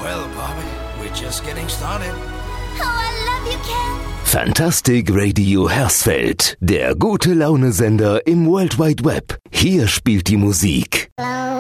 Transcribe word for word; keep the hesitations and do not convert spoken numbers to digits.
Well, Bobby, we're just getting started. Oh, I love you, Ken. Fantastic Radio Hersfeld, der gute Laune-Sender im World Wide Web. Hier spielt die Musik.